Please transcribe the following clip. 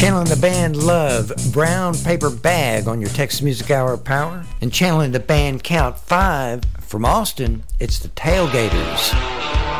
Channeling the band Love, Brown Paper Bag on your Texas Music Hour Power. And channeling the band Count 5 from Austin, it's the Tailgaters.